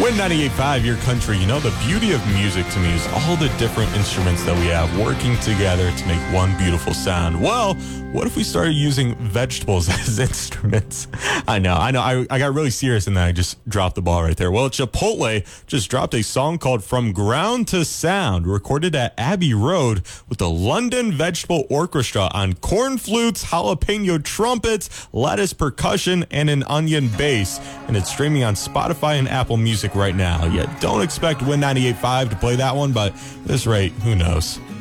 Win 98.5, your country. You know, the beauty of music to me is all the different instruments that we have working together to make one beautiful sound. Well, what if we started using vegetables as instruments? I know. I got really serious and then I just dropped the ball right there. Well, Chipotle just dropped a song called From Ground to Sound, recorded at Abbey Road with the London Vegetable Orchestra on corn flutes, jalapeno trumpets, lettuce percussion, and an onion bass. And it's streaming on Spotify and Apple Music right now. Yeah, don't expect Win 98.5 to play that one, but at this rate, who knows?